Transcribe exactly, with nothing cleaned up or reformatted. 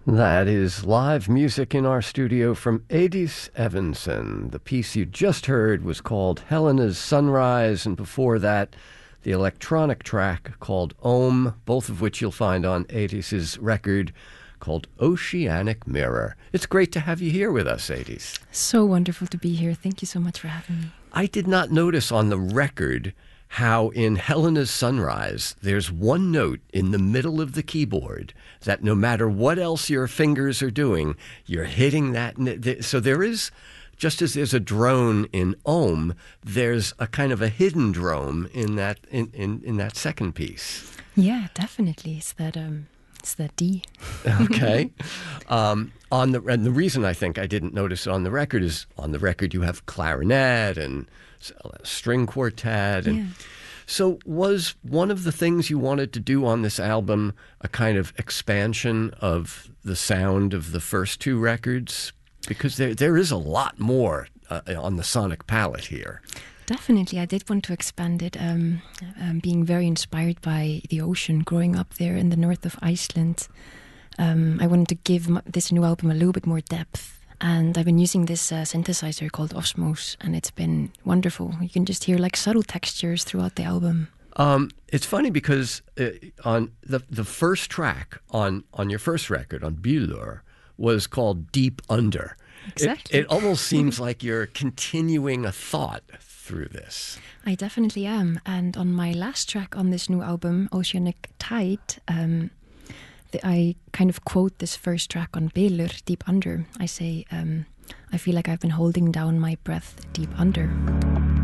That is live music in our studio from Eidís Evensen. The piece you just heard was called Helena's Sunrise, and before that, the electronic track called Om, both of which you'll find on Eidís's record called Oceanic Mirror. It's great to have you here with us, Eidís. So wonderful to be here. Thank you so much for having me. I did not notice on the record how in Helena's Sunrise, there's one note in the middle of the keyboard that no matter what else your fingers are doing, you're hitting that. So there is, just as there's a drone in Om, there's a kind of a hidden drone in that in, in, in that second piece. Yeah, definitely. It's that um, it's that D. Okay. Um, on the and the reason I think I didn't notice it on the record is on the record you have clarinet and string quartet. And yeah. So was one of the things you wanted to do on this album a kind of expansion of the sound of the first two records? Because there there is a lot more uh, on the sonic palette here. Definitely. I did want to expand it, um, um, being very inspired by the ocean, growing up there in the north of Iceland. Um, I wanted to give m- this new album a little bit more depth. And I've been using this uh, synthesizer called Osmos, and it's been wonderful. You can just hear like subtle textures throughout the album. Um, it's funny because uh, on the the first track on, on your first record, on Bylur, was called Deep Under. Exactly. It, it almost seems like you're continuing a thought through this. I definitely am. And on my last track on this new album, Oceanic Tide, um, I kind of quote this first track on Bylur, Deep Under. I say, um, I feel like I've been holding down my breath deep under.